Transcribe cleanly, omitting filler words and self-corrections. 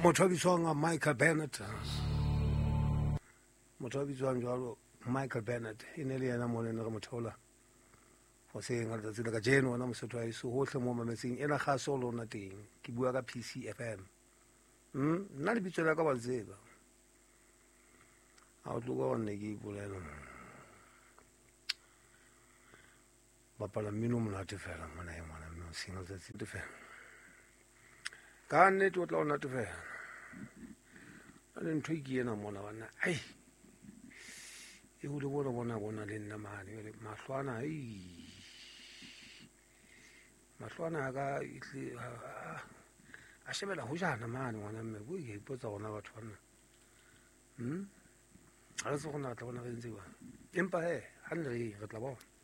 motho a bitswang Michael Bennett motho a bitswang jwalo Michael Bennett e ne le yena mo ne re motheola go seng ga tsela ka jeno ona mosotho a iso hohle mo mametseng ena ga se lona teng ke bua ka PC FM nna le bitso la ka ba tseba a o tloga o nne ke ipolela bapala mmino monate fela mona e ngwana mme o singa letsatsi te fela ka nnete o tla o nate fela a le ntho e ke ena mona bana ai e o le bona le nna mane mahlwana mahlwana ka itle a shebela ho jana mane ngwana mme go ke ipotsa gona batho bana ha re se gona tla bona re ntse ba empa he ha nne re tla bona